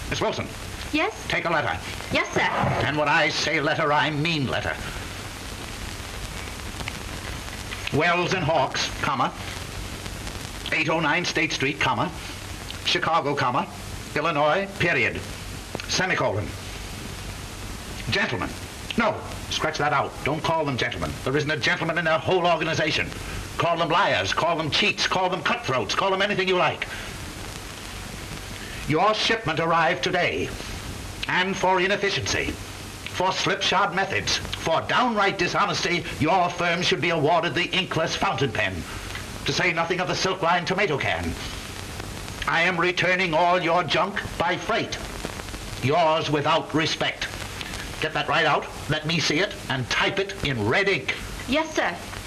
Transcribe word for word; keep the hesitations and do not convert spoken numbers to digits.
Miss Wilson, Yes? take a letter. Yes, sir. And when I say letter, I mean letter. Wells and Hawks, comma. eight oh nine State Street, comma. Chicago, comma. Illinois, period. Semicolon. Gentlemen. No, scratch that out. Don't call them gentlemen. There isn't a gentleman in their whole organization. Call them liars, call them cheats, call them cutthroats, call them anything you like. Your shipment arrived today. And for inefficiency, for slipshod methods, for downright dishonesty, your firm should be awarded the inkless fountain pen, to say nothing of the silk-lined tomato can. I am returning all your junk by freight. Yours without respect. Get that right out, let me see it, and type it in red ink. Yes, sir.